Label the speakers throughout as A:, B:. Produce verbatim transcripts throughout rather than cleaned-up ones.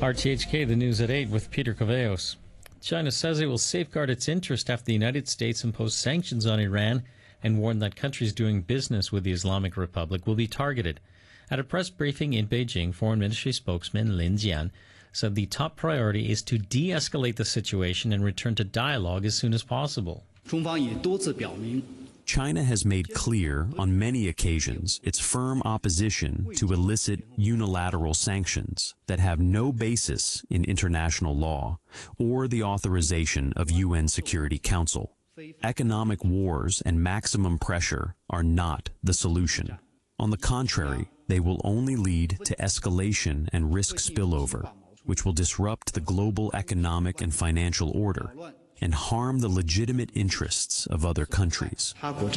A: R T H K, the news at eight with Peter Caveos. China says it will safeguard its interest after the United States imposed sanctions on Iran and warned that countries doing business with the Islamic Republic will be targeted. At a press briefing in Beijing, Foreign Ministry spokesman Lin Jian said the top priority is to de-escalate the situation and return to dialogue as soon as possible.
B: China has made clear on many occasions its firm opposition to illicit unilateral sanctions that have no basis in international law or the authorization of U N Security Council. Economic wars and maximum pressure are not the solution. On the contrary, they will only lead to escalation and risk spillover, which will disrupt the global economic and financial order and harm the legitimate interests of other countries.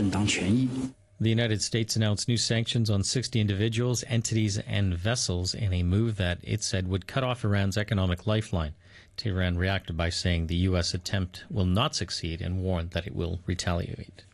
A: The United States announced new sanctions on sixty individuals, entities, and vessels in a move that it said would cut off Iran's economic lifeline. Tehran reacted by saying the U S attempt will not succeed and warned that it will retaliate.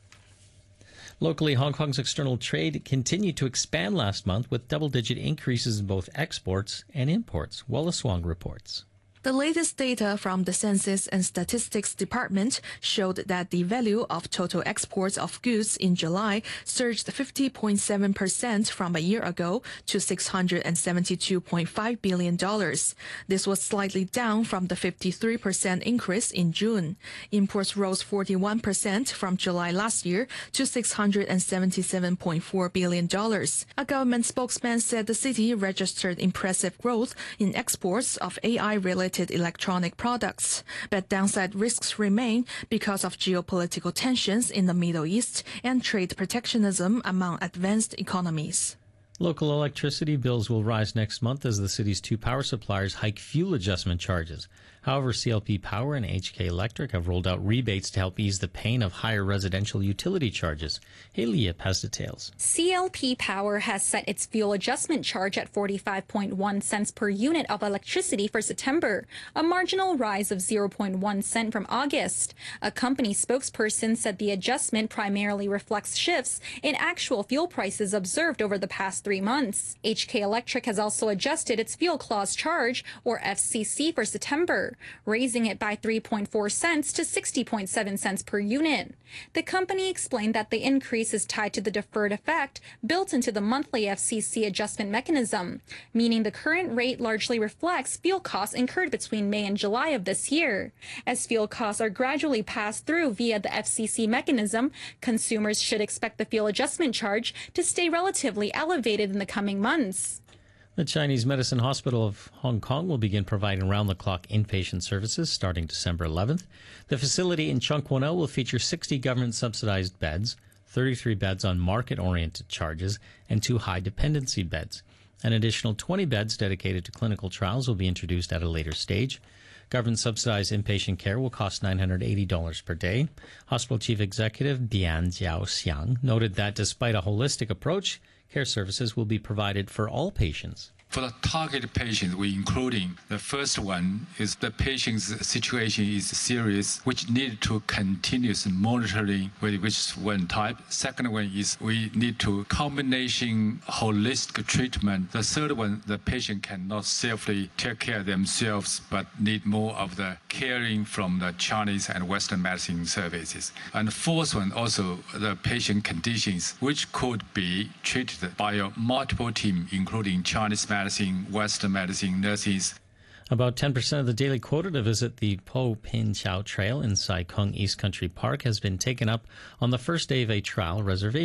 A: Locally, Hong Kong's external trade continued to expand last month with double-digit increases in both exports and imports. Wallace Wong reports.
C: The latest data from the Census and Statistics Department showed that the value of total exports of goods in July surged fifty point seven percent from a year ago to six hundred seventy-two point five billion dollars. This was slightly down from the fifty-three percent increase in June. Imports rose forty-one percent from July last year to six hundred seventy-seven point four billion dollars. A government spokesman said the city registered impressive growth in exports of A I-related electronic products, but downside risks remain because of geopolitical tensions in the Middle East and trade protectionism among advanced economies.
A: Local electricity bills will rise next month as the city's two power suppliers hike fuel adjustment charges. However, C L P Power and H K Electric have rolled out rebates to help ease the pain of higher residential utility charges. Haley Yip has details.
D: C L P Power has set its fuel adjustment charge at forty-five point one cents per unit of electricity for September, a marginal rise of zero point one cent from August. A company spokesperson said the adjustment primarily reflects shifts in actual fuel prices observed over the past three months. H K Electric has also adjusted its fuel clause charge, or F C C, for September, raising it by three point four cents to sixty point seven cents per unit. The company explained that the increase is tied to the deferred effect built into the monthly F C C adjustment mechanism, meaning the current rate largely reflects fuel costs incurred between May and July of this year. As fuel costs are gradually passed through via the F C C mechanism, consumers should expect the fuel adjustment charge to stay relatively elevated in the coming months.
A: The Chinese Medicine Hospital of Hong Kong will begin providing round-the-clock inpatient services starting December eleventh. The facility in Chung Kwan O will feature sixty government-subsidized beds, thirty-three beds on market-oriented charges, and two high-dependency beds. An additional twenty beds dedicated to clinical trials will be introduced at a later stage. Government-subsidized inpatient care will cost nine hundred eighty dollars per day. Hospital Chief Executive Bian Jiaoxiang noted that despite a holistic approach, care services will be provided for all patients.
E: For the targeted patients, we including the first one is the patient's situation is serious, which need to continuous monitoring with which one type. Second one is we need to combination holistic treatment. The third one, the patient cannot safely take care of themselves, but need more of the caring from the Chinese and Western medicine services. And the fourth one, also the patient conditions, which could be treated by a multiple team, including Chinese medicine, medicine, Western medicine, nurses.
A: About ten percent of the daily quota to visit the Po Pin Chau Trail in Sai Kung East Country Park has been taken up on the first day of a trial reservation.